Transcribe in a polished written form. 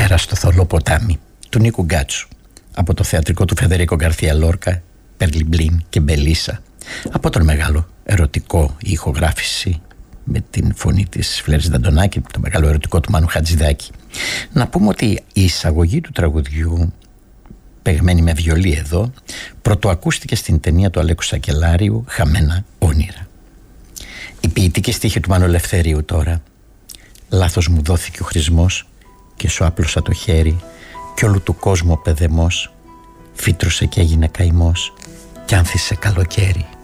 Πέρα στο θολό ποτάμι του Νίκου Γκάτσου, από το θεατρικό του Φεδερίκο Γκαρθία Λόρκα, Περλιμπλίν και Μπελίσα, από τον μεγάλο ερωτικό, η ηχογράφηση με την φωνή της Φλέρης Δαντονάκη, το μεγάλο ερωτικό του Μάνου Χατζηδάκη. Να πούμε ότι η εισαγωγή του τραγουδιού, παιγμένη με βιολί εδώ, πρωτοακούστηκε στην ταινία του Αλέκου Σακελάριου, Χαμένα όνειρα. Η ποιητική στίχη του Μάνου Ελευθερίου τώρα. Λάθος μου δόθηκε ο χρησμός και σου άπλωσα το χέρι κι όλου του κόσμου ο παιδεμός φύτρωσε και έγινε καημός κι άνθησε καλοκαίρι.